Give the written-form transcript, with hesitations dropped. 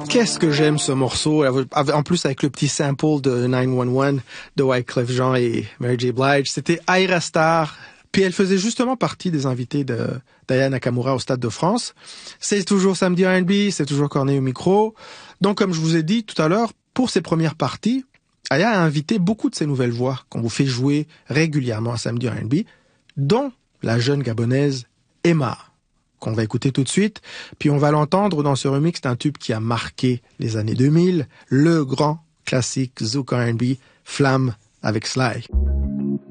Qu'est-ce que j'aime ce morceau, en plus avec le petit sample de 911 de Wyclef Jean et Mary J. Blige. C'était Aira Star, puis elle faisait justement partie des invités de d'Aya Nakamura au Stade de France. C'est toujours Samedi R&B, c'est toujours Corneille au micro. Donc comme je vous ai dit tout à l'heure, pour ses premières parties, Aya a invité beaucoup de ses nouvelles voix qu'on vous fait jouer régulièrement à Samedi R&B, dont la jeune gabonaise Emma, qu'on va écouter tout de suite, puis on va l'entendre dans ce remix d'un tube qui a marqué les années 2000, le grand classique Zouk R&B, Flamme avec Sly.